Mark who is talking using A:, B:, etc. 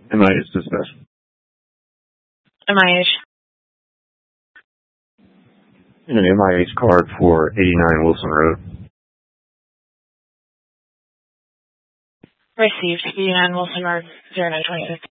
A: MIH dispatch.
B: MIH.
A: And an MIH card for 89 Wilson Road.
B: Received. 89 Wilson Road, 0926.